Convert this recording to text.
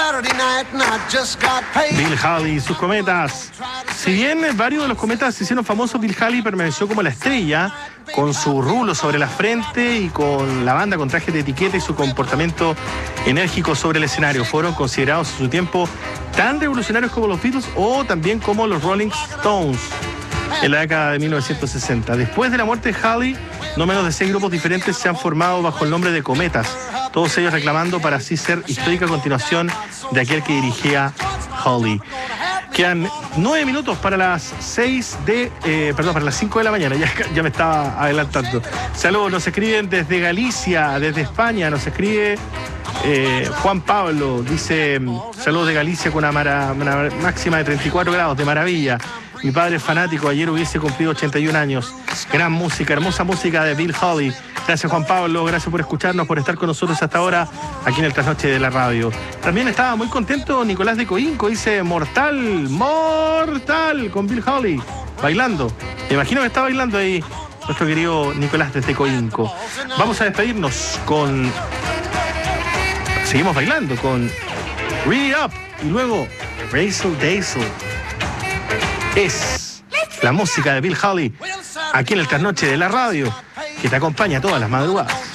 Bill Haley y sus cometas. Si bien varios de los cometas se hicieron famosos, Bill Haley permaneció como la estrella, con su rulo sobre la frente y con la banda con traje de etiqueta y su comportamiento enérgico sobre el escenario. Fueron considerados en su tiempo tan revolucionarios como los Beatles o también como los Rolling Stones en la década de 1960. Después de la muerte de Haley, no menos de 6 grupos diferentes se han formado bajo el nombre de Cometas, todos ellos reclamando para así ser histórica continuación de aquel que dirigía Haley. Quedan 9 minutos para las 5 de la mañana. Ya me estaba adelantando. Saludos, nos escriben desde Galicia, desde España, nos escribe Juan Pablo, dice saludos de Galicia con una máxima de 34 grados, de maravilla. Mi padre es fanático, ayer hubiese cumplido 81 años. Gran música, hermosa música de Bill Haley. Gracias, Juan Pablo, gracias por escucharnos, por estar con nosotros hasta ahora aquí en el Trasnoche de la Radio. También estaba muy contento Nicolás de Coinco, dice mortal con Bill Haley, bailando. Me imagino que está bailando ahí nuestro querido Nicolás desde Coinco. Vamos a despedirnos con... Seguimos bailando con Read It Up y luego Razzle Dazzle. Es la música de Bill Haley aquí en el Trasnoche de la Radio que te acompaña todas las madrugadas.